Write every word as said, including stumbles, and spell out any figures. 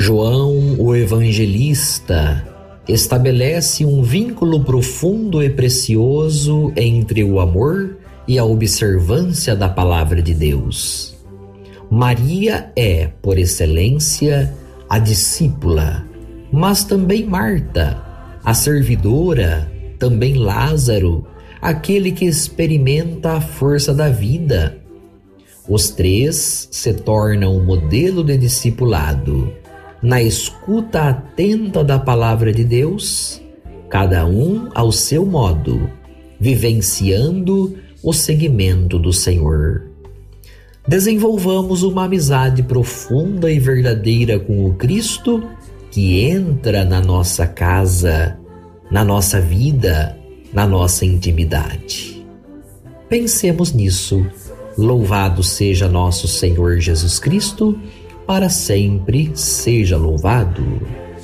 João, o evangelista, estabelece um vínculo profundo e precioso entre o amor e a observância da palavra de Deus. Maria é, por excelência, a discípula, mas também Marta, a servidora, também Lázaro, aquele que experimenta a força da vida. Os três se tornam o modelo de discipulado, na escuta atenta da palavra de Deus, cada um ao seu modo, vivenciando o seguimento do Senhor. Desenvolvamos uma amizade profunda e verdadeira com o Cristo que entra na nossa casa, na nossa vida, na nossa intimidade. Pensemos nisso. Louvado seja nosso Senhor Jesus Cristo, para sempre seja louvado.